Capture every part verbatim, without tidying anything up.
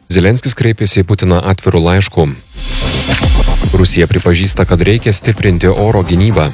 Zelenskis kreipėsi į Putiną atvirų laiškų. Rusija pripažįsta, kad reikia stiprinti oro gynybą.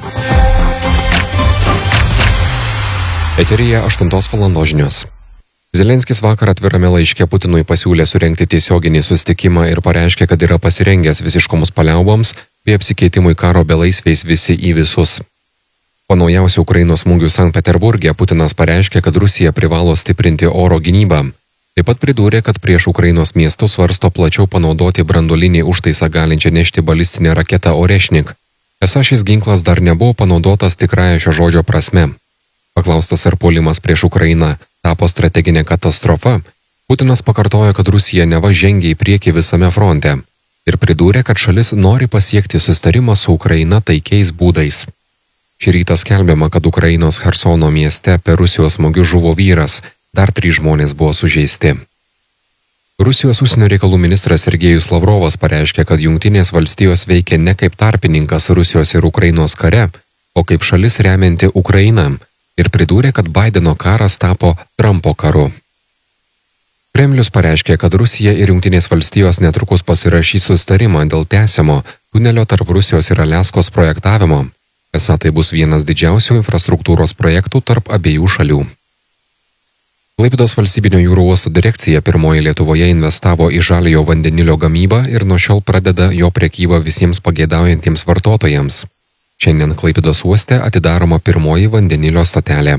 Eteryje aštuntos valandos žinios. Zelenskis vakar atvirame laiške Putinui pasiūlė surengti tiesioginį susitikimą ir pareiškė, kad yra pasirengęs visiškoms paliauboms bei apsikeitimui karo belaisviais visi į visus. Po naujausių Ukrainos smūgių Sankt Peterburge Putinas pareiškė, kad Rusija privalo stiprinti oro gynybą. Taip pat pridūrė, kad prieš Ukrainos miestus svarsto plačiau panaudoti branduolinį užtaisą galinčią nešti balistinę raketą Orešnik. Esą šis ginklas dar nebuvo panaudotas tikrąja šio žodžio prasme. Paklaustas, ar puolimas prieš Ukrainą tapo strateginė katastrofa, Putinas pakartojo, kad Rusija neva žengia į priekį visame fronte ir pridūrė, kad šalis nori pasiekti susitarimą su Ukraina taikiais būdais. Šį rytą skelbiama, kad Ukrainos Chersono mieste per Rusijos smūgius žuvo vyras, dar trys žmonės buvo sužeisti. Rusijos užsienio reikalų ministras Sergejus Lavrovas pareiškė, kad Jungtinės valstijos veikia ne kaip tarpininkas Rusijos ir Ukrainos kare, o kaip šalis remianti Ukrainą, ir pridūrė, kad Baideno karas tapo Trumpo karu. Kremlius pareiškė, kad Rusija ir Jungtinės valstijos netrukus pasirašys susitarimą dėl tęsiamo tunelio tarp Rusijos ir Aliaskos projektavimo. Esą tai bus vienas didžiausių infrastruktūros projektų tarp abiejų šalių. Klaipėdos valstybinio jūrų uostų direkcija pirmoji Lietuvoje investavo į žaliojo vandenilio gamybą ir nuo šiol pradeda jo prekybą visiems pageidaujantiems vartotojams. Šiandien Klaipėdos uoste atidaroma pirmoji vandenilio stotelė.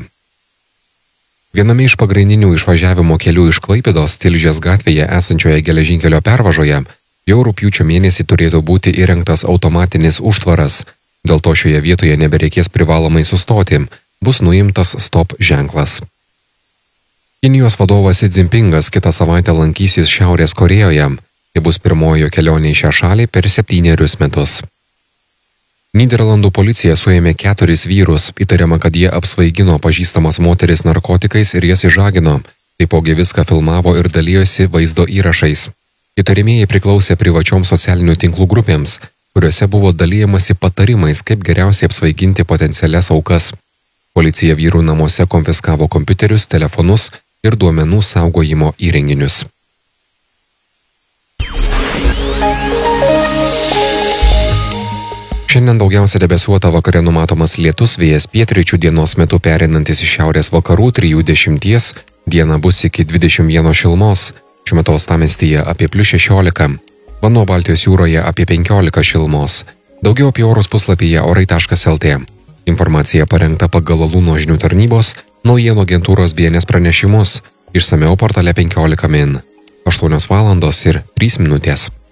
Viename iš pagrindinių išvažiavimo kelių iš Klaipėdos Tilžės gatvėje esančioje geležinkelio pervažoje jau rugpjūčio mėnesį turėtų būti įrengtas automatinis užtvaras. Dėl to šioje vietoje nebereikės privalomai sustoti, bus nuimtas stop ženklas. Kinijos vadovas Xi Jinpingas kitą savaitę lankysis Šiaurės Korėjoje. Tai bus pirmojo kelionė į šią šalį per septynerius metus. Nyderlandų policija suėmė keturis vyrus, įtariama, kad jie apsvaigino pažįstamas moteris narkotikais ir jas išžagino. Taipogi viską filmavo ir dalijosi vaizdo įrašais. Įtariamieji priklausė privačioms socialinių tinklų grupėms, kuriuose buvo dalijamasi patarimais, kaip geriausiai apsvaiginti potencialias aukas. Policija vyrų namuose konfiskavo kompiuterius, telefonus ir duomenų saugojimo įrenginius. Šiandien daugiausia debesuota, vakare numatomas lietus, vėjas pietryčių, dienos metu pereinantis iš šiaurės vakarų trijų dešimties, diena bus iki dvidešimt vienos šilumos, šiuo metu uostamiestyje apie plius šešiolika, vanduo Baltijos jūroje apie penkiolika šilumos. Daugiau apie orus puslapyje orai taškas lt. Informacija parengta pagal Alūno žinių tarnybos, naujienų agentūros B N S pranešimus, išsamiau portale penkiolika min. aštuonios valandos ir trys minutės.